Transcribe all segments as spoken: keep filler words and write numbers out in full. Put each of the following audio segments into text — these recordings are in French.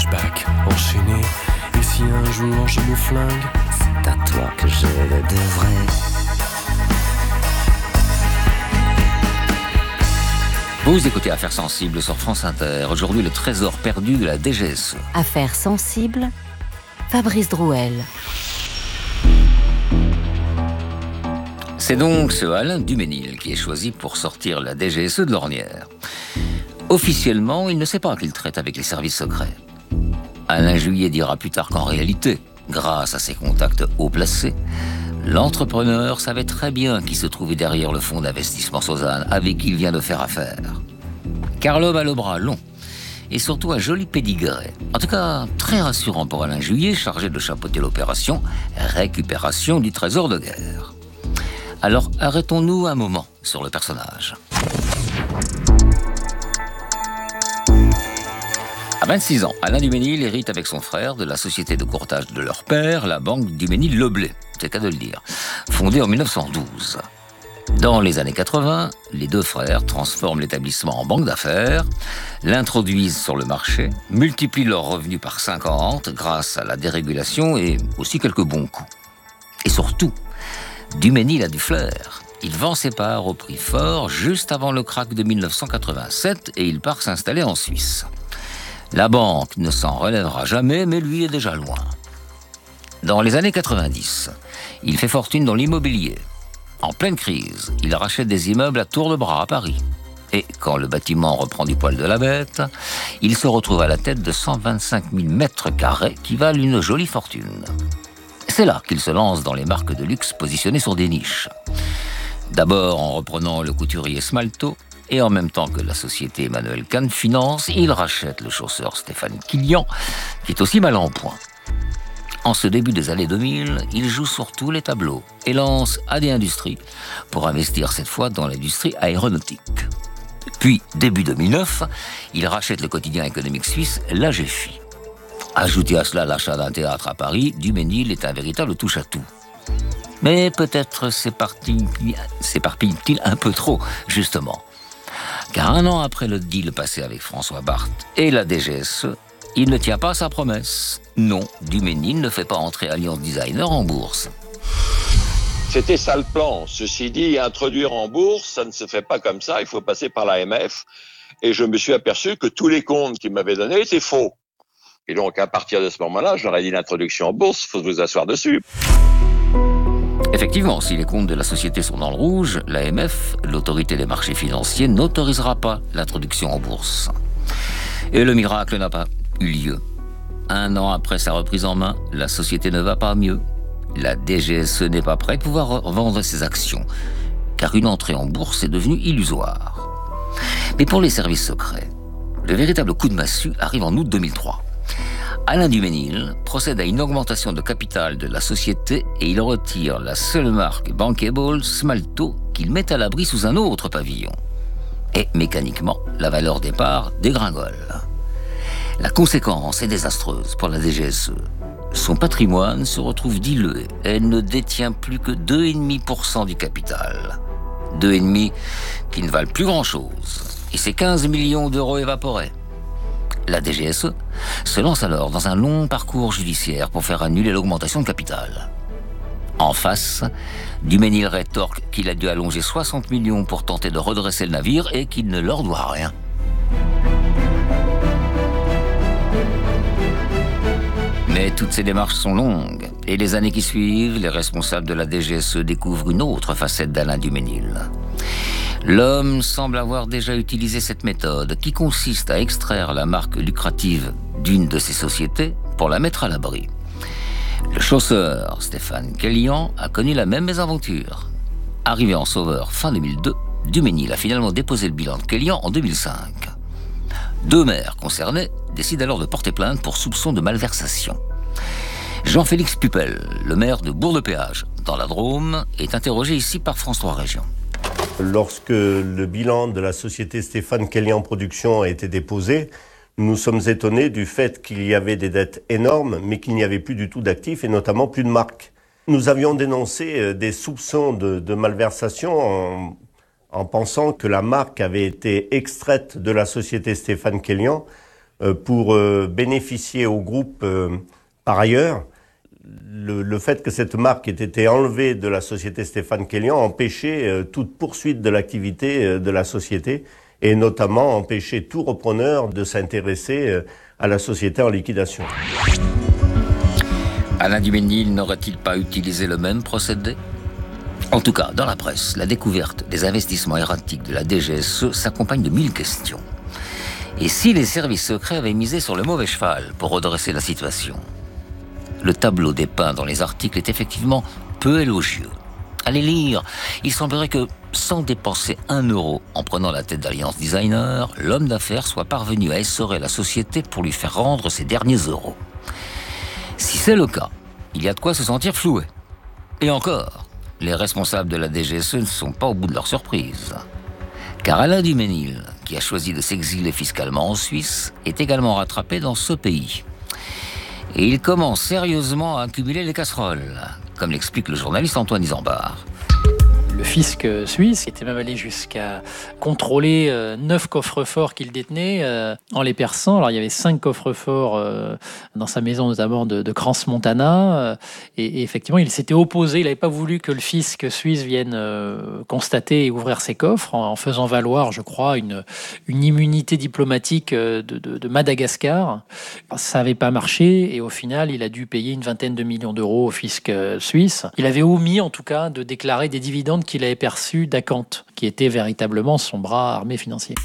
flashback enchaîné. Et si un jour je me flingue, c'est à toi que je le devrais. Vous écoutez Affaires sensibles sur France Inter. Aujourd'hui, le trésor perdu de la D G S E. Affaires sensibles, Fabrice Drouel. C'est donc ce Alain Dumesnil qui est choisi pour sortir la D G S E de l'ornière. Officiellement, il ne sait pas qu'il traite avec les services secrets. Alain Juillet dira plus tard qu'en réalité, grâce à ses contacts haut placés, l'entrepreneur savait très bien qui se trouvait derrière le fonds d'investissement Sozane avec qui il vient de faire affaire. Car l'homme a le bras long et surtout un joli pédigré. En tout cas, très rassurant pour Alain Juillet, chargé de chapeauter l'opération récupération du trésor de guerre. Alors, arrêtons-nous un moment sur le personnage. À vingt-six ans, Alain Dumesnil hérite avec son frère de la société de courtage de leur père, la banque Dumesnil-Lobley, c'est qu'à de le dire, fondée en mille neuf cent douze. Dans les années quatre-vingts, les deux frères transforment l'établissement en banque d'affaires, l'introduisent sur le marché, multiplient leurs revenus par cinquante grâce à la dérégulation et aussi quelques bons coups. Et surtout, Dumesnil a du flair. Il vend ses parts au prix fort juste avant le krach de mille neuf cent quatre-vingt-sept et il part s'installer en Suisse. La banque ne s'en relèvera jamais, mais lui est déjà loin. Dans les années quatre-vingt-dix, il fait fortune dans l'immobilier. En pleine crise, il rachète des immeubles à tour de bras à Paris. Et quand le bâtiment reprend du poil de la bête, il se retrouve à la tête de cent vingt-cinq mille mètres carrés qui valent une jolie fortune. C'est là qu'il se lance dans les marques de luxe positionnées sur des niches. D'abord en reprenant le couturier Smalto, et en même temps que la société Emmanuel Kahn finance, il rachète le chausseur Stéphane Kilian, qui est aussi mal en point. En ce début des années deux mille, il joue sur tous les tableaux et lance A D Industries pour investir cette fois dans l'industrie aéronautique. Puis, début deux mille neuf, il rachète le quotidien économique suisse l'A G F I. Ajoutez à cela l'achat d'un théâtre à Paris, Dumesnil est un véritable touche-à-tout. Mais peut-être s'éparpille-t-il un peu trop, justement. Car un an après le deal passé avec François Barthes et la D G S E, il ne tient pas sa promesse. Non, Dumesnil ne fait pas entrer Alliance Designer en bourse. C'était ça le plan. Ceci dit, introduire en bourse, ça ne se fait pas comme ça, il faut passer par l'A M F. Et je me suis aperçu que tous les comptes qu'il m'avait donnés étaient faux. Et donc, à partir de ce moment-là, j'aurais dit l'introduction en bourse, il faut vous asseoir dessus. Effectivement, si les comptes de la société sont dans le rouge, l'A M F, l'autorité des marchés financiers, n'autorisera pas l'introduction en bourse. Et le miracle n'a pas eu lieu. Un an après sa reprise en main, la société ne va pas mieux. La D G S E n'est pas prête à pouvoir vendre ses actions, car une entrée en bourse est devenue illusoire. Mais pour les services secrets, le véritable coup de massue arrive en août deux mille trois. Alain Dumesnil procède à une augmentation de capital de la société et il retire la seule marque bankable, Smalto, qu'il met à l'abri sous un autre pavillon. Et mécaniquement, la valeur des parts dégringole. La conséquence est désastreuse pour la D G S E. Son patrimoine se retrouve dilué et elle ne détient plus que deux virgule cinq pour cent du capital. deux virgule cinq pour cent qui ne valent plus grand-chose. Et c'est quinze millions d'euros évaporés. La D G S E se lance alors dans un long parcours judiciaire pour faire annuler l'augmentation de capital. En face, Dumesnil rétorque qu'il a dû allonger soixante millions pour tenter de redresser le navire et qu'il ne leur doit rien. Mais toutes ces démarches sont longues, et les années qui suivent, les responsables de la D G S E découvrent une autre facette d'Alain Dumesnil. L'homme semble avoir déjà utilisé cette méthode qui consiste à extraire la marque lucrative d'une de ses sociétés pour la mettre à l'abri. Le chausseur Stéphane Kilian a connu la même mésaventure. Arrivé en sauveur fin deux mille deux, Dumesnil a finalement déposé le bilan de Kilian en deux mille cinq. Deux maires concernés décident alors de porter plainte pour soupçon de malversation. Jean-Félix Pupel, le maire de Bourg-de-Péage, dans la Drôme, est interrogé ici par France trois Régions. Lorsque le bilan de la société Stéphane Kilian Productions a été déposé, nous sommes étonnés du fait qu'il y avait des dettes énormes, mais qu'il n'y avait plus du tout d'actifs et notamment plus de marques. Nous avions dénoncé des soupçons de, de malversation en, en pensant que la marque avait été extraite de la société Stéphane Kilian euh, pour euh, bénéficier au groupe euh, par ailleurs. Le, le fait que cette marque ait été enlevée de la société Stéphane Kellian empêchait euh, toute poursuite de l'activité euh, de la société et notamment empêchait tout repreneur de s'intéresser euh, à la société en liquidation. Alain Duménil n'aurait-il pas utilisé le même procédé ? En tout cas, dans la presse, la découverte des investissements erratiques de la D G S E s'accompagne de mille questions. Et si les services secrets avaient misé sur le mauvais cheval pour redresser la situation ? Le tableau dépeint dans les articles est effectivement peu élogieux. À les lire, il semblerait que, sans dépenser un euro en prenant la tête d'Alliance Designer, l'homme d'affaires soit parvenu à essorer la société pour lui faire rendre ses derniers euros. Si c'est le cas, il y a de quoi se sentir floué. Et encore, les responsables de la D G S E ne sont pas au bout de leur surprise. Car Alain Duménil, qui a choisi de s'exiler fiscalement en Suisse, est également rattrapé dans ce pays. Et il commence sérieusement à accumuler les casseroles, comme l'explique le journaliste Antoine Isambard. Le fisc suisse était même allé jusqu'à contrôler euh, neuf coffres-forts qu'il détenait euh, en les perçant. Alors il y avait cinq coffres-forts euh, dans sa maison, notamment de, de Crans-Montana. Euh, et, et effectivement, il s'était opposé. Il n'avait pas voulu que le fisc suisse vienne euh, constater et ouvrir ses coffres en, en faisant valoir, je crois, une, une immunité diplomatique de, de, de Madagascar. Ça n'avait pas marché et au final, il a dû payer une vingtaine de millions d'euros au fisc suisse. Il avait omis, en tout cas, de déclarer des dividendes qu'il avait perçu d'Acanthe, qui était véritablement son bras armé financier.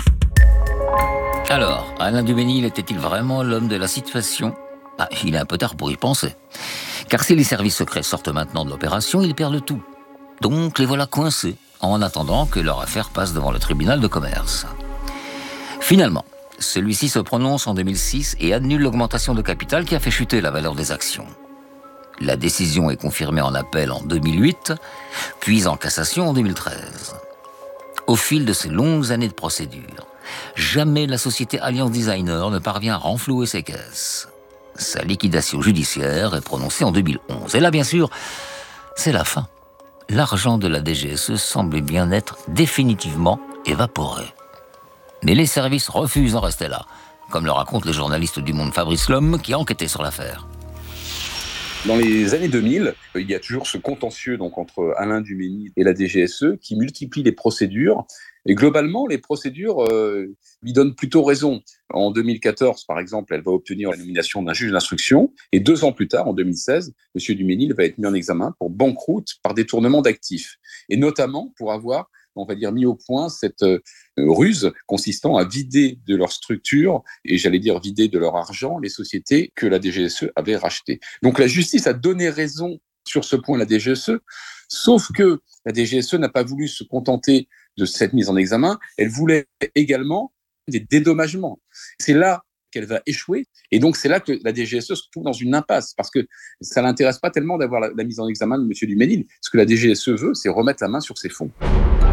Alors, Alain Duménil était-il vraiment l'homme de la situation ? Ah, il est un peu tard pour y penser. Car si les services secrets sortent maintenant de l'opération, ils perdent tout. Donc les voilà coincés, en attendant que leur affaire passe devant le tribunal de commerce. Finalement, celui-ci se prononce en deux mille six et annule l'augmentation de capital qui a fait chuter la valeur des actions. La décision est confirmée en appel en deux mille huit, puis en cassation en deux mille treize. Au fil de ces longues années de procédure, jamais la société Alliance Designer ne parvient à renflouer ses caisses. Sa liquidation judiciaire est prononcée en deux mille onze. Et là, bien sûr, c'est la fin. L'argent de la D G S E semblait bien être définitivement évaporé. Mais les services refusent d'en rester là, comme le raconte le journaliste du Monde Fabrice Lhomme qui a enquêté sur l'affaire. Dans les années deux mille, il y a toujours ce contentieux donc, entre Alain Duménil et la D G S E qui multiplie les procédures. Et globalement, les procédures euh, lui donnent plutôt raison. En deux mille quatorze, par exemple, elle va obtenir la nomination d'un juge d'instruction. Et deux ans plus tard, en deux mille seize, M. Duménil va être mis en examen pour banqueroute par détournement d'actifs. Et notamment pour avoir, on va dire, mis au point cette euh, ruse consistant à vider de leur structure, et j'allais dire vider de leur argent, les sociétés que la D G S E avait rachetées. Donc la justice a donné raison sur ce point à la D G S E, sauf que la D G S E n'a pas voulu se contenter de cette mise en examen, elle voulait également des dédommagements. C'est là qu'elle va échouer, et donc c'est là que la D G S E se trouve dans une impasse, parce que ça ne l'intéresse pas tellement d'avoir la, la mise en examen de M. Duménil. Ce que la D G S E veut, c'est remettre la main sur ses fonds.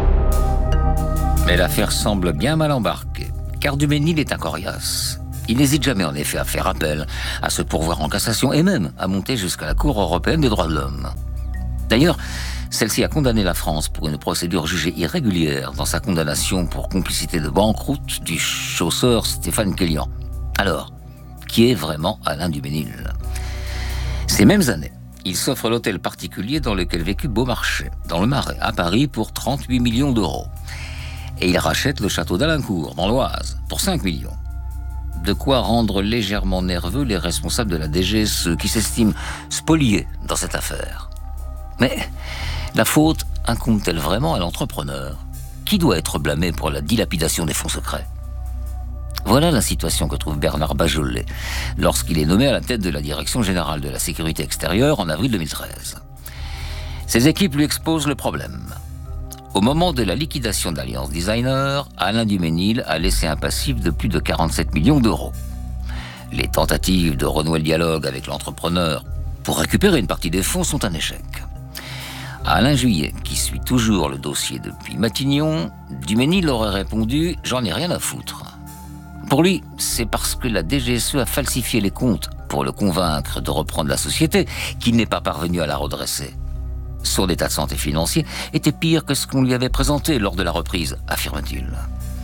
Mais l'affaire semble bien mal embarquée, car Duménil est un coriace. Il n'hésite jamais en effet à faire appel, à se pourvoir en cassation et même à monter jusqu'à la Cour européenne des droits de l'homme. D'ailleurs, celle-ci a condamné la France pour une procédure jugée irrégulière dans sa condamnation pour complicité de banqueroute du chausseur Stéphane Kellian. Alors, qui est vraiment Alain Duménil ? Ces mêmes années, il s'offre l'hôtel particulier dans lequel vécut Beaumarchais, dans le Marais, à Paris, pour trente-huit millions d'euros. Et il rachète le château d'Alincourt, dans l'Oise, pour cinq millions. De quoi rendre légèrement nerveux les responsables de la D G S E qui s'estiment spoliés dans cette affaire. Mais la faute incombe-t-elle vraiment à l'entrepreneur ? Qui doit être blâmé pour la dilapidation des fonds secrets ? Voilà la situation que trouve Bernard Bajolet lorsqu'il est nommé à la tête de la Direction générale de la sécurité extérieure en avril deux mille treize. Ses équipes lui exposent le problème. Au moment de la liquidation d'Alliance Designer, Alain Duménil a laissé un passif de plus de quarante-sept millions d'euros. Les tentatives de renouer le dialogue avec l'entrepreneur pour récupérer une partie des fonds sont un échec. À Alain Juillet, qui suit toujours le dossier depuis Matignon, Duménil aurait répondu « J'en ai rien à foutre ». Pour lui, c'est parce que la D G S E a falsifié les comptes pour le convaincre de reprendre la société qu'il n'est pas parvenu à la redresser. Son état de santé financier était pire que ce qu'on lui avait présenté lors de la reprise, affirme-t-il.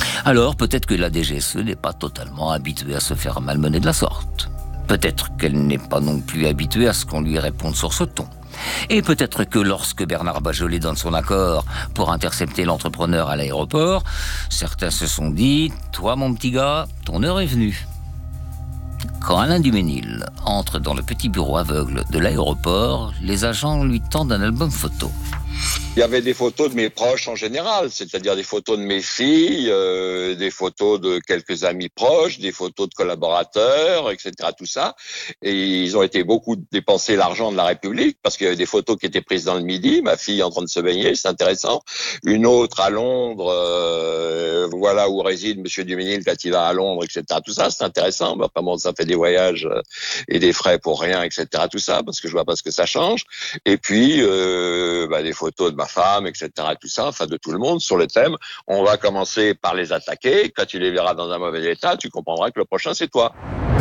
Alors peut-être que la D G S E n'est pas totalement habituée à se faire malmener de la sorte. Peut-être qu'elle n'est pas non plus habituée à ce qu'on lui réponde sur ce ton. Et peut-être que lorsque Bernard Bajolet donne son accord pour intercepter l'entrepreneur à l'aéroport, certains se sont dit « Toi, mon petit gars, ton heure est venue ». Quand Alain Duménil entre dans le petit bureau aveugle de l'aéroport, les agents lui tendent un album photo. Il y avait des photos de mes proches en général, c'est-à-dire des photos de mes filles, euh, des photos de quelques amis proches, des photos de collaborateurs, et cetera. Tout ça. Et ils ont été beaucoup dépenser l'argent de la République parce qu'il y avait des photos qui étaient prises dans le Midi, ma fille en train de se baigner, c'est intéressant. Une autre à Londres, euh, voilà où réside Monsieur Duménil quand il va à Londres, et cetera. Tout ça, c'est intéressant. Mais enfin bon, ça fait des voyages et des frais pour rien, et cetera. Tout ça, parce que je vois pas ce que ça change. Et puis, euh, bah, des photos de ma femme, et cetera. Tout ça, enfin de tout le monde sur le thème. On va commencer par les attaquer. Quand tu les verras dans un mauvais état, tu comprendras que le prochain c'est toi.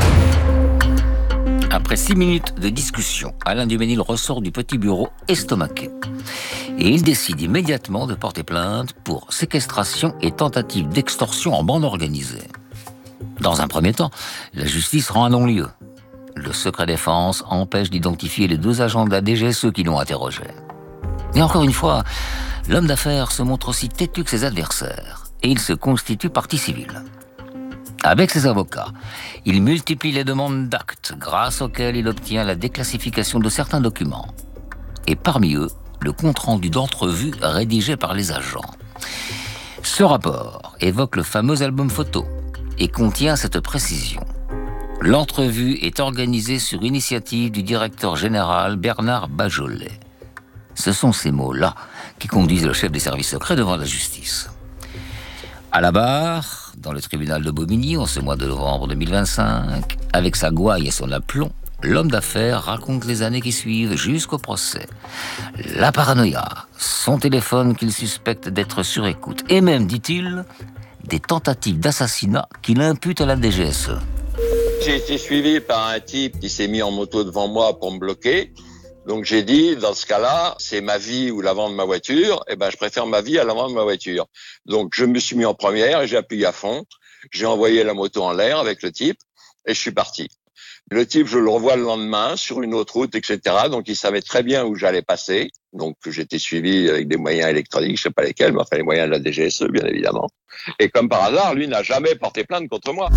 Après six minutes de discussion, Alain Duménil ressort du petit bureau estomaqué. Et il décide immédiatement de porter plainte pour séquestration et tentative d'extorsion en bande organisée. Dans un premier temps, la justice rend un non-lieu. Le secret défense empêche d'identifier les deux agents de la D G S E qui l'ont interrogé. Et encore une fois, l'homme d'affaires se montre aussi têtu que ses adversaires, et il se constitue partie civile. Avec ses avocats, il multiplie les demandes d'actes, grâce auxquelles il obtient la déclassification de certains documents. Et parmi eux, le compte-rendu d'entrevue rédigé par les agents. Ce rapport évoque le fameux album photo et contient cette précision. L'entrevue est organisée sur initiative du directeur général Bernard Bajolet. Ce sont ces mots-là qui conduisent le chef des services secrets devant la justice. À la barre, dans le tribunal de Bobigny, en ce mois de novembre deux mille vingt-cinq, avec sa gouaille et son aplomb, l'homme d'affaires raconte les années qui suivent jusqu'au procès. La paranoïa, son téléphone qu'il suspecte d'être sur écoute, et même, dit-il, des tentatives d'assassinat qu'il impute à la D G S E. J'ai été suivi par un type qui s'est mis en moto devant moi pour me bloquer. Donc j'ai dit, dans ce cas-là, c'est ma vie ou l'avant de ma voiture. Eh ben, je préfère ma vie à l'avant de ma voiture. Donc je me suis mis en première et j'ai appuyé à fond. J'ai envoyé la moto en l'air avec le type et je suis parti. Le type, je le revois le lendemain sur une autre route, et cetera. Donc il savait très bien où j'allais passer. Donc j'étais suivi avec des moyens électroniques, je sais pas lesquels, mais enfin les moyens de la D G S E, bien évidemment. Et comme par hasard, lui n'a jamais porté plainte contre moi.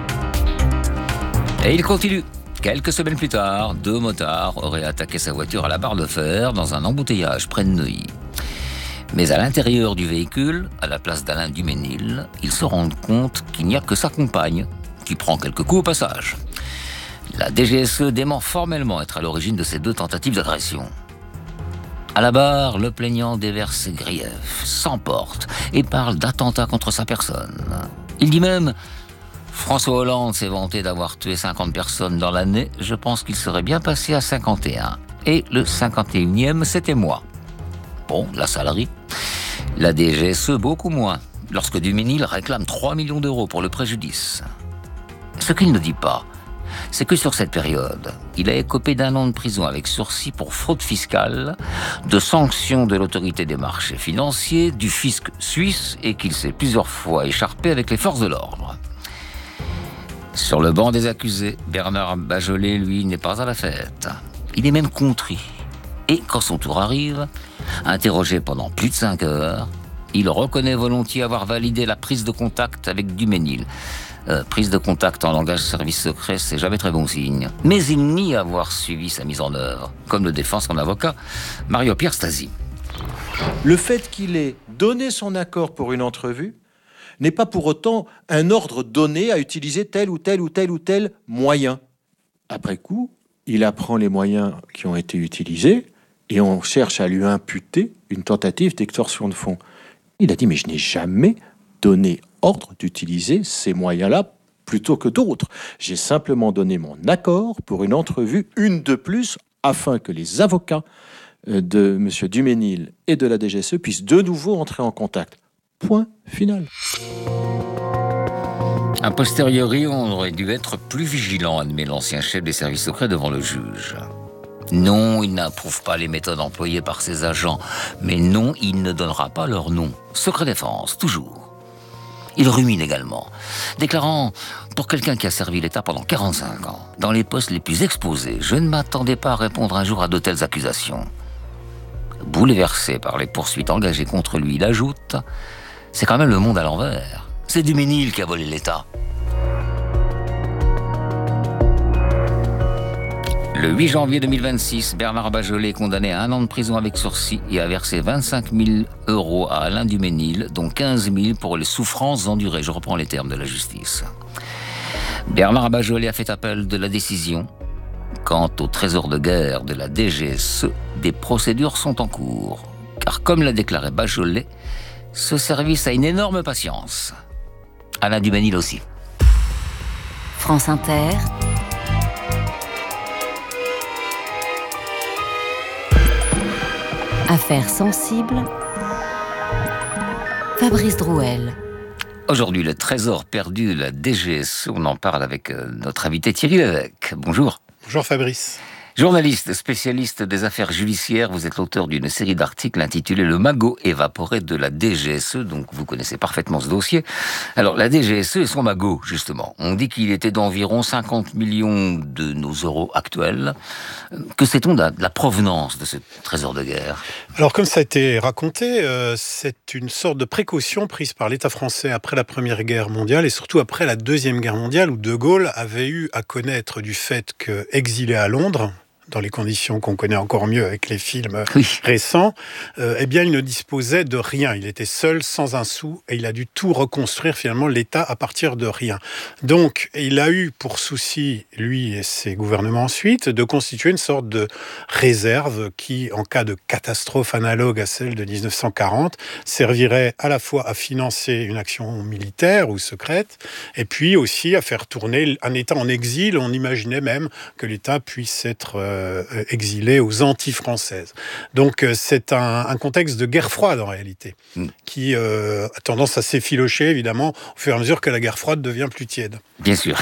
Et il continue. Quelques semaines plus tard, deux motards auraient attaqué sa voiture à la barre de fer dans un embouteillage près de Neuilly. Mais à l'intérieur du véhicule, à la place d'Alain Duménil, ils se rendent compte qu'il n'y a que sa compagne, qui prend quelques coups au passage. La D G S E dément formellement être à l'origine de ces deux tentatives d'agression. À la barre, le plaignant déverse ses griefs, s'emporte et parle d'attentat contre sa personne. Il dit même... François Hollande s'est vanté d'avoir tué cinquante personnes dans l'année. Je pense qu'il serait bien passé à cinquante et un. Et le cinquante et unième, c'était moi. Bon, la salerie. La D G S E, beaucoup moins, lorsque Duménil réclame trois millions d'euros pour le préjudice. Ce qu'il ne dit pas, c'est que sur cette période, il a écopé d'un an de prison avec sursis pour fraude fiscale, de sanctions de l'autorité des marchés financiers, du fisc suisse et qu'il s'est plusieurs fois écharpé avec les forces de l'ordre. Sur le banc des accusés, Bernard Bajolet, lui, n'est pas à la fête. Il est même contrit. Et quand son tour arrive, interrogé pendant plus de cinq heures, il reconnaît volontiers avoir validé la prise de contact avec Duménil. Euh, prise de contact en langage service secret, c'est jamais très bon signe. Mais il nie avoir suivi sa mise en œuvre, comme le défend son avocat, Mario-Pierre Stasi. Le fait qu'il ait donné son accord pour une entrevue n'est pas pour autant un ordre donné à utiliser tel ou tel ou tel ou tel moyen. Après coup, il apprend les moyens qui ont été utilisés et on cherche à lui imputer une tentative d'extorsion de fonds. Il a dit « mais je n'ai jamais donné ordre d'utiliser ces moyens-là plutôt que d'autres. J'ai simplement donné mon accord pour une entrevue, une de plus, afin que les avocats de M. Duménil et de la D G S E puissent de nouveau entrer en contact. » Point final. A posteriori, on aurait dû être plus vigilant, admet l'ancien chef des services secrets devant le juge. Non, il n'approuve pas les méthodes employées par ses agents, mais non, il ne donnera pas leur nom. Secret défense, toujours. Il rumine également, déclarant « Pour quelqu'un qui a servi l'État pendant quarante-cinq ans, dans les postes les plus exposés, je ne m'attendais pas à répondre un jour à de telles accusations. » Bouleversé par les poursuites engagées contre lui, il ajoute « C'est quand même le monde à l'envers. C'est Duménil qui a volé l'État. » Le huit janvier deux mille vingt-six, Bernard Bajolet est condamné à un an de prison avec sursis et a versé vingt-cinq mille euros à Alain Duménil, dont quinze mille pour les souffrances endurées. Je reprends les termes de la justice. Bernard Bajolet a fait appel de la décision. Quant au trésor de guerre de la D G S E, des procédures sont en cours. Car comme l'a déclaré Bajolet, ce service a une énorme patience. Alain Duménil aussi. France Inter. Affaires sensibles. Fabrice Drouel. Aujourd'hui, le trésor perdu de la D G S E, on en parle avec notre invité Thierry Lévesque. Bonjour. Bonjour Fabrice. Journaliste, spécialiste des affaires judiciaires, vous êtes l'auteur d'une série d'articles intitulée « Le magot évaporé de la D G S E », donc vous connaissez parfaitement ce dossier. Alors, la D G S E et son magot, justement. On dit qu'il était d'environ cinquante millions de nos euros actuels. Que sait-on de la provenance de ce trésor de guerre ? Alors, comme ça a été raconté, euh, c'est une sorte de précaution prise par l'État français après la Première Guerre mondiale et surtout après la Deuxième Guerre mondiale, où De Gaulle avait eu à connaître du fait qu'exilé à Londres, dans les conditions qu'on connaît encore mieux avec les films oui. récents, euh, eh bien, il ne disposait de rien. Il était seul, sans un sou, et il a dû tout reconstruire, finalement, l'État à partir de rien. Donc, il a eu pour souci, lui et ses gouvernements ensuite, de constituer une sorte de réserve qui, en cas de catastrophe analogue à celle de dix-neuf cent quarante, servirait à la fois à financer une action militaire ou secrète, et puis aussi à faire tourner un État en exil. On imaginait même que l'État puisse être euh, exilé aux Antilles françaises. Donc c'est un, un contexte de guerre froide en réalité, mm. qui euh, a tendance à s'effilocher évidemment au fur et à mesure que la guerre froide devient plus tiède. Bien sûr.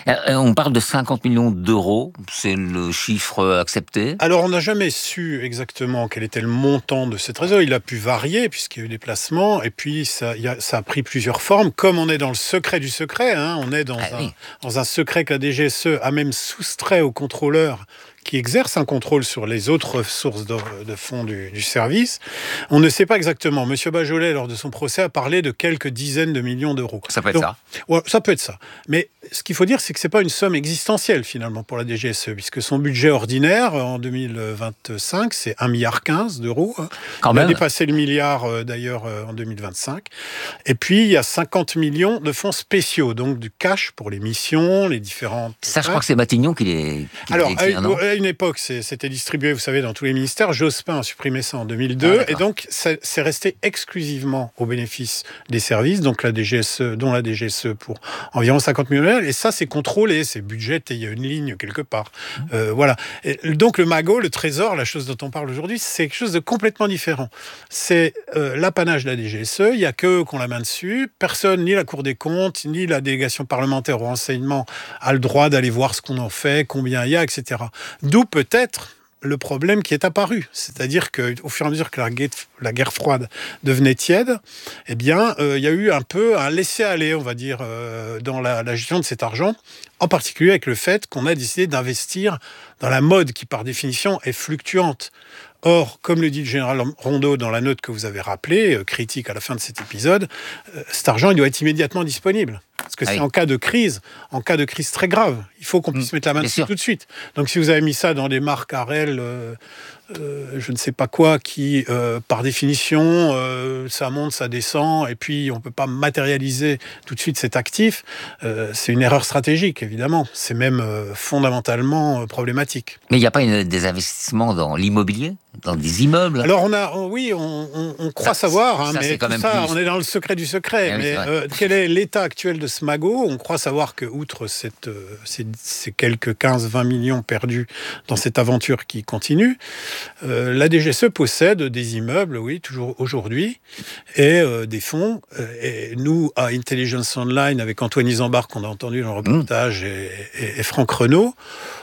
On parle de cinquante millions d'euros, c'est le chiffre accepté ? Alors on n'a jamais su exactement quel était le montant de ce trésor. Il a pu varier puisqu'il y a eu des placements et puis ça, il y a, ça a pris plusieurs formes. Comme on est dans le secret du secret, hein, on est dans, ah, un, oui. dans un secret que la D G S E a même soustrait aux contrôleurs qui exerce un contrôle sur les autres sources de, de fonds du, du service. On ne sait pas exactement. Monsieur Bajolet, lors de son procès, a parlé de quelques dizaines de millions d'euros. Ça peut être Donc, ça. Ouais, ça peut être ça. Mais ce qu'il faut dire, c'est que c'est pas une somme existentielle, finalement, pour la D G S E, puisque son budget ordinaire, en deux mille vingt-cinq, c'est un virgule quinze milliard d'euros. Quand il même. a dépassé le milliard, d'ailleurs, en deux mille vingt-cinq. Et puis, il y a cinquante millions de fonds spéciaux, donc du cash pour les missions, les différentes... Ça, je crois que c'est Matignon qui les, qui Alors, les écrit, à, non à une époque, c'est, c'était distribué, vous savez, dans tous les ministères. Jospin a supprimé ça en deux mille deux. Ah, et donc, c'est, c'est resté exclusivement au bénéfice des services, donc la D G S E, dont la D G S E pour environ cinquante millions d'euros. Et ça, c'est contrôlé, c'est budgété, il y a une ligne quelque part. Mmh. Euh, voilà. Et donc, le magot, le trésor, la chose dont on parle aujourd'hui, c'est quelque chose de complètement différent. C'est euh, l'apanage de la D G S E. Il n'y a qu'eux qui ont la main dessus. Personne, ni la Cour des comptes, ni la délégation parlementaire au renseignement, a le droit d'aller voir ce qu'on en fait, combien il y a, et cetera. D'où peut-être le problème qui est apparu. C'est-à-dire qu'au fur et à mesure que la guerre, la guerre froide devenait tiède, eh bien, euh, il y a eu un peu un laisser-aller, on va dire, euh, dans la, la gestion de cet argent, en particulier avec le fait qu'on a décidé d'investir dans la mode qui, par définition, est fluctuante. Or, comme le dit le général Rondeau dans la note que vous avez rappelée, euh, critique à la fin de cet épisode, euh, cet argent, il doit être immédiatement disponible. Parce que ah c'est oui. en cas de crise, en cas de crise très grave, il faut qu'on puisse mmh, mettre la main dessus tout de suite. Donc si vous avez mis ça dans des marques Arel, euh, euh, je ne sais pas quoi, qui, euh, par définition, euh, ça monte, ça descend, et puis on ne peut pas matérialiser tout de suite cet actif, euh, c'est une erreur stratégique, évidemment. C'est même euh, fondamentalement euh, problématique. Mais il n'y a pas une, des investissements dans l'immobilier ? Dans des immeubles ? Alors on a, on, oui, on, on, on croit ça, savoir, hein, ça, mais quand tout même ça, plus. on est dans le secret du secret. Ah, mais oui, euh, quel est l'état actuel de ce magot ? On croit savoir que, outre cette, euh, ces, ces quelques quinze à vingt millions perdus dans cette aventure qui continue, euh, la D G S E possède des immeubles, oui, toujours aujourd'hui, et euh, des fonds. Et nous, à Intelligence Online, avec Antoine Isambard, qu'on a entendu dans le reportage, mmh. et, et, et Franck Renaud,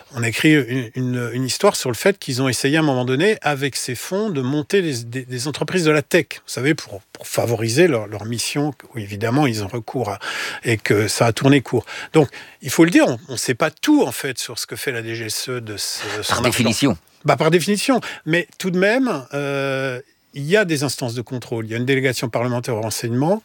on a écrit une, une, une histoire sur le fait qu'ils ont essayé à un moment donné, avec ces fonds, de monter des, des, des entreprises de la tech, vous savez, pour, pour favoriser leur, leur mission, où évidemment ils ont recours à, et que ça a tourné court. Donc, il faut le dire, on ne sait pas tout, en fait, sur ce que fait la D G S E de ce, son Par définition. Bah, par définition. Mais tout de même, euh, il y a des instances de contrôle. Il y a une délégation parlementaire au renseignement,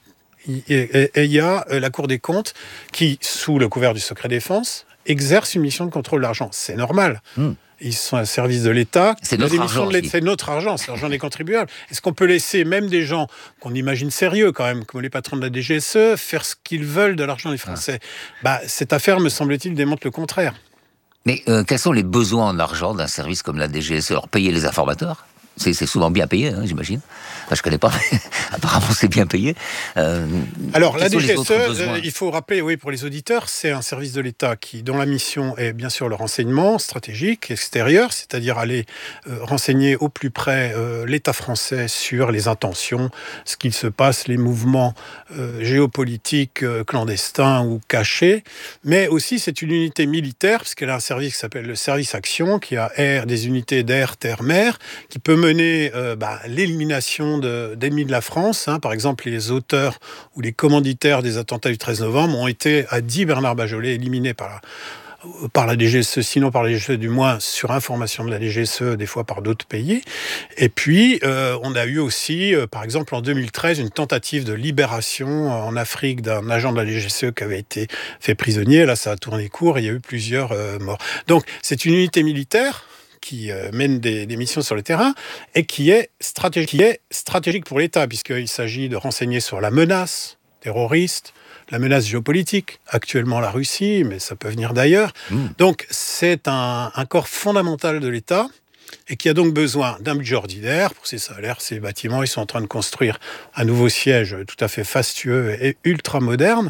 et il y a la Cour des comptes qui, sous le couvert du secret défense, exerce une mission de contrôle de l'argent. C'est normal. Mmh. Ils sont un service de l'État. C'est notre argent. C'est notre argent, c'est l'argent des contribuables. Est-ce qu'on peut laisser même des gens qu'on imagine sérieux quand même, comme les patrons de la D G S E, faire ce qu'ils veulent de l'argent des Français ? ah. bah, Cette affaire, me semble-t-il, démontre le contraire. Mais euh, quels sont les besoins en argent d'un service comme la D G S E ? Alors, payer les informateurs ? C'est, c'est souvent bien payé, hein, j'imagine. Enfin, je connais pas, mais apparemment c'est bien payé. Euh, Alors la D G S E, euh, il faut rappeler, oui, pour les auditeurs, c'est un service de l'État qui, dont la mission est bien sûr le renseignement stratégique extérieur, c'est-à-dire aller euh, renseigner au plus près euh, l'État français sur les intentions, ce qu'il se passe, les mouvements euh, géopolitiques euh, clandestins ou cachés. Mais aussi c'est une unité militaire, puisqu'elle a un service qui s'appelle le service action, qui a air, des unités d'air, terre, mer, qui peut mener euh, bah, l'élimination de, d'ennemis de la France. Hein. Par exemple, les auteurs ou les commanditaires des attentats du treize novembre ont été, a dit Bernard Bajolet, éliminés par la, par la D G S E, sinon par la D G S E, du moins sur information de la D G S E, des fois par d'autres pays. Et puis, euh, on a eu aussi, euh, par exemple, en deux mille treize, une tentative de libération en Afrique d'un agent de la D G S E qui avait été fait prisonnier. Là, ça a tourné court et il y a eu plusieurs euh, morts. Donc, c'est une unité militaire qui euh, mène des, des missions sur le terrain et qui est, stratégique, qui est stratégique pour l'État, puisqu'il s'agit de renseigner sur la menace terroriste, la menace géopolitique, actuellement la Russie, mais ça peut venir d'ailleurs. Mmh. Donc c'est un, un corps fondamental de l'État et qui a donc besoin d'un budget ordinaire pour ses salaires, ses bâtiments. Ils sont en train de construire un nouveau siège tout à fait fastueux et ultra moderne.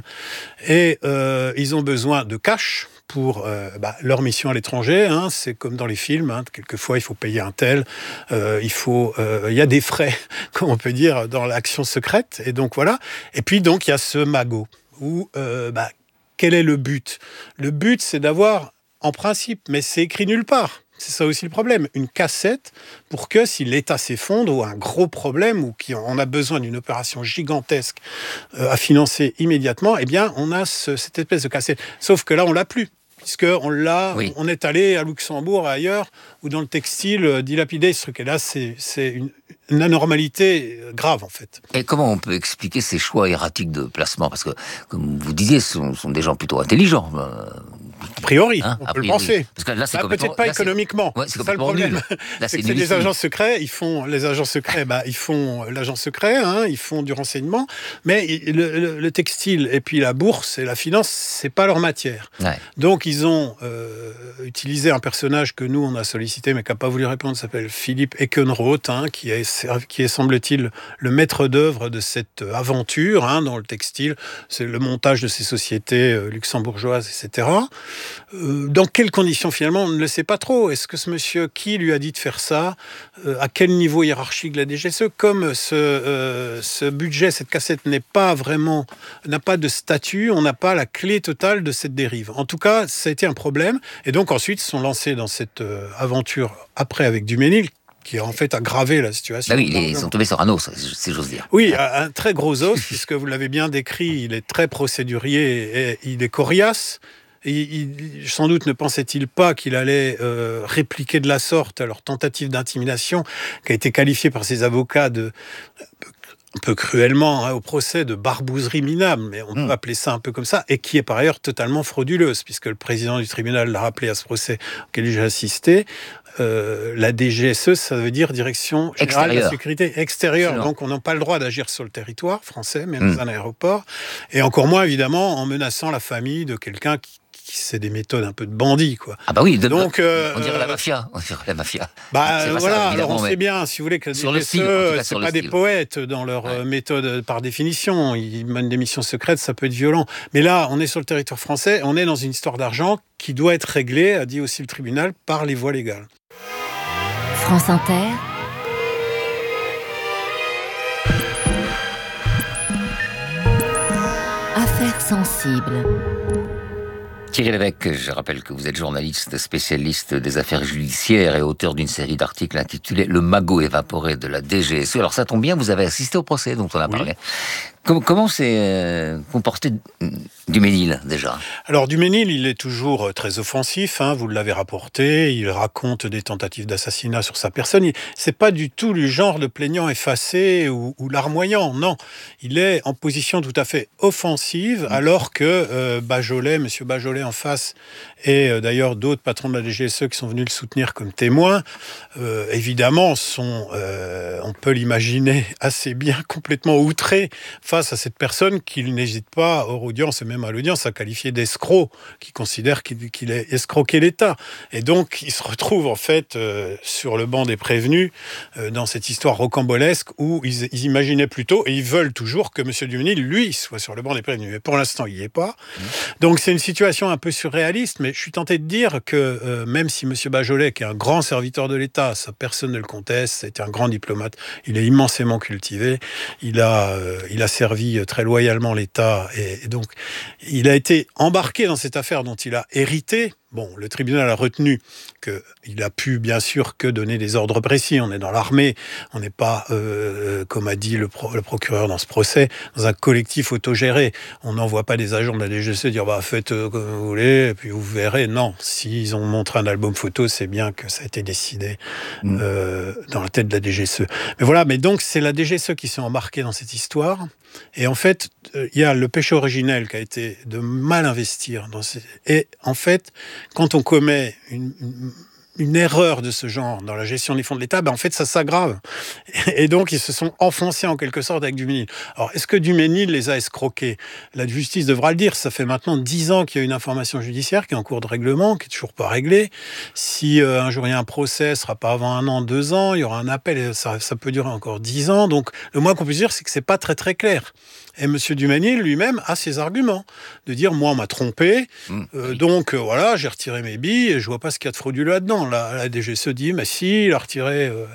Et euh, ils ont besoin de cash pour euh, bah, leur mission à l'étranger. Hein, c'est comme dans les films. Hein, quelquefois, il faut payer un tel. Euh, il faut, euh, il y a des frais, comme on peut dire, dans l'action secrète. Et donc, voilà. Et puis, donc, il y a ce magot où, euh, bah, quel est le but ? Le but, c'est d'avoir, en principe, mais c'est écrit nulle part. C'est ça aussi le problème, une cassette pour que si l'État s'effondre ou a un gros problème ou qu'on a besoin d'une opération gigantesque euh, à financer immédiatement, eh bien on a ce, cette espèce de cassette. Sauf que là on l'a plus, puisqu'on l'a, oui. on est allé à Luxembourg, ailleurs, ou dans le textile, euh, dilapider ce truc. Et là c'est, c'est une, une anormalité grave en fait. Et comment on peut expliquer ces choix erratiques de placement ? Parce que, comme vous disiez, ce sont, sont des gens plutôt intelligents. Euh... A priori, hein, on a peut priori. le penser. Parce que là, c'est bah, peut-être pas là, économiquement. C'est, ouais, c'est, c'est ça le problème. Là, c'est, c'est que c'est des agents secrets. Ils font les agents secrets. Bah, ils font l'agent secret. Hein, ils font du renseignement. Mais le, le, le textile et puis la bourse et la finance, c'est pas leur matière. Ouais. Donc ils ont euh, utilisé un personnage que nous on a sollicité, mais qui n'a pas voulu répondre. S'appelle Philippe Eckenroth, hein, qui est qui est semble-t-il le maître d'œuvre de cette aventure hein, dans le textile. C'est le montage de ces sociétés euh, luxembourgeoises, et cetera. Euh, dans quelles conditions finalement on ne le sait pas trop. Est-ce que ce monsieur qui lui a dit de faire ça, euh, à quel niveau hiérarchique de la D G S E, comme ce, euh, ce budget, cette cassette n'est pas vraiment, n'a pas de statut, on n'a pas la clé totale de cette dérive. En tout cas, ça a été un problème. Et donc ensuite, ils sont lancés dans cette euh, aventure après avec Duménil, qui a en fait aggravé la situation. Bah oui, ils sont tombés sur un os, si j'ose dire. Oui, un très gros os, puisque vous l'avez bien décrit, il est très procédurier et il est coriace. Et il, sans doute ne pensait-il pas qu'il allait euh, répliquer de la sorte à leur tentative d'intimidation, qui a été qualifiée par ses avocats de, un peu cruellement hein, au procès de barbouzerie minable, mais on mmh. peut appeler ça un peu comme ça, et qui est par ailleurs totalement frauduleuse, puisque le président du tribunal l'a rappelé à ce procès auquel j'ai assisté. Euh, la D G S E, ça veut dire Direction Générale Extérieur. de la Sécurité Extérieure. Excellent. Donc on n'a pas le droit d'agir sur le territoire français, même mmh. dans un aéroport, et encore moins évidemment en menaçant la famille de quelqu'un qui c'est des méthodes un peu de bandits, quoi. Ah bah oui, de, donc euh, on dirait la mafia, on dirait la mafia. Bah euh, voilà, ça, alors on sait bien, si vous voulez, que les D G S E, c'est pas des poètes dans leur ouais. méthode par définition. Ils mènent des missions secrètes, ça peut être violent. Mais là, on est sur le territoire français, on est dans une histoire d'argent qui doit être réglée, a dit aussi le tribunal, par les voies légales. France Inter. Affaires sensibles. Thierry Lévesque, je rappelle que vous êtes journaliste spécialiste des affaires judiciaires et auteur d'une série d'articles intitulée « Le magot évaporé de la D G S E ». Alors ça tombe bien, vous avez assisté au procès dont on a parlé. Oui. Comment, comment s'est euh, comporté Duménil, déjà? Alors Duménil, il est toujours très offensif, hein, vous l'avez rapporté, il raconte des tentatives d'assassinat sur sa personne. C'est pas du tout le genre de plaignant effacé ou, ou larmoyant, non. Il est en position tout à fait offensive, mmh. alors que euh, Bajolet, Monsieur Bajolet en face, et euh, d'ailleurs d'autres patrons de la D G S E qui sont venus le soutenir comme témoins, euh, évidemment, sont, euh, on peut l'imaginer, assez bien complètement outrés face à cette personne qu'il n'hésite pas, hors audience et même à l'audience, à qualifier d'escroc, qui considère qu'il, qu'il a escroqué l'État. Et donc, il se retrouve en fait euh, sur le banc des prévenus euh, dans cette histoire rocambolesque où ils, ils imaginaient plutôt, et ils veulent toujours, que M. Duménil, lui, soit sur le banc des prévenus. Mais pour l'instant, il n'y est pas. Mmh. Donc, c'est une situation un peu surréaliste, mais je suis tenté de dire que euh, même si M. Bajolet, qui est un grand serviteur de l'État, ça personne ne le conteste, c'était un grand diplomate, il est immensément cultivé, il a, euh, il a servi très loyalement l'État et, et donc il a été embarqué dans cette affaire dont il a hérité. Bon, le tribunal a retenu qu'il a pu, bien sûr, que donner des ordres précis. On est dans l'armée, on n'est pas, euh, comme a dit le, pro, le procureur dans ce procès, dans un collectif autogéré. On n'envoie pas des agents de la D G S E dire bah, « faites euh, comme vous voulez, et puis vous verrez ». Non, s'ils ont montré un album photo, c'est bien que ça a été décidé mmh. euh, dans la tête de la D G S E. Mais voilà, mais donc c'est la D G S E qui s'est embarquée dans cette histoire. Et en fait, il euh, y a le péché originel qui a été de mal investir. Dans ces... Et en fait, quand on commet une, une, une erreur de ce genre dans la gestion des fonds de l'État, ben en fait, ça s'aggrave. Et donc, ils se sont enfoncés en quelque sorte avec Duménil. Alors, est-ce que Duménil les a escroqués? La justice devra le dire. Ça fait maintenant dix ans qu'il y a une information judiciaire qui est en cours de règlement, qui est toujours pas réglée. Si euh, un jour il y a un procès, ce sera pas avant un an, deux ans, il y aura un appel, et ça, ça peut durer encore dix ans. Donc, le moins qu'on puisse dire, c'est que c'est pas très très clair. Et M. Duménil lui-même a ses arguments de dire moi on m'a trompé, mmh, euh, oui. donc euh, voilà j'ai retiré mes billes et je vois pas ce qu'il y a de frauduleux là-dedans. La, la D G S E dit mais si il a retiré euh,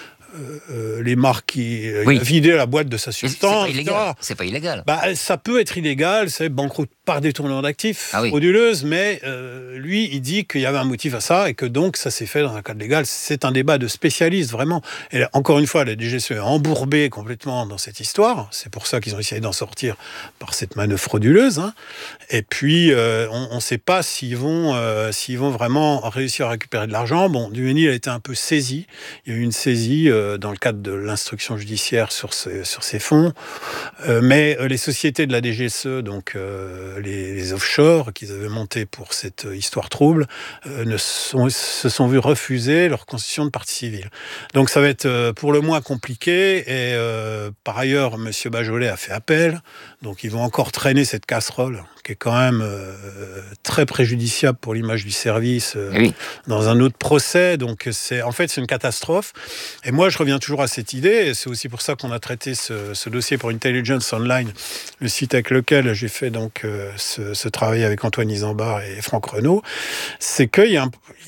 euh, les marques, qui, oui. il a vidé la boîte de sa substance. C'est pas illégal. C'est pas illégal. Bah ça peut être illégal, c'est banqueroute par détournement d'actifs, ah oui. frauduleuse, mais euh, lui il dit qu'il y avait un motif à ça et que donc ça s'est fait dans un cadre légal. C'est un débat de spécialistes vraiment. Et là, encore une fois, la D G S E est embourbée complètement dans cette histoire. C'est pour ça qu'ils ont essayé d'en sortir par cette manœuvre frauduleuse. Hein. Et puis euh, on ne sait pas s'ils vont, euh, s'ils vont vraiment réussir à récupérer de l'argent. Bon, Duménil a été un peu saisi. Il y a eu une saisie euh, dans le cadre de l'instruction judiciaire sur ces, sur ces fonds. Euh, mais euh, les sociétés de la D G S E, donc euh, Les, les offshore qu'ils avaient montés pour cette histoire trouble euh, ne sont, se sont vus refuser leur constitution de partie civile. Donc ça va être euh, pour le moins compliqué et euh, par ailleurs M. Bajolet a fait appel, donc ils vont encore traîner cette casserole qui est quand même euh, très préjudiciable pour l'image du service euh, oui. dans un autre procès. Donc c'est en fait c'est une catastrophe. Et moi je reviens toujours à cette idée, et c'est aussi pour ça qu'on a traité ce, ce dossier pour Intelligence Online, le site avec lequel j'ai fait donc euh, ce, ce travail avec Antoine Isambard et Franck Renaud, c'est qu'il y a un,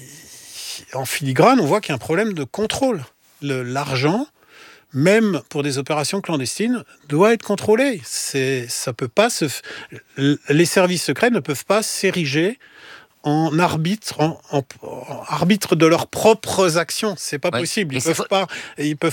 en filigrane, on voit qu'il y a un problème de contrôle. Le, l'argent, même pour des opérations clandestines, doit être contrôlé. C'est, ça peut pas se, les services secrets ne peuvent pas s'ériger en arbitre, en, en, en arbitre de leurs propres actions. C'est pas ouais. possible. Ils peuvent pas, ils peuvent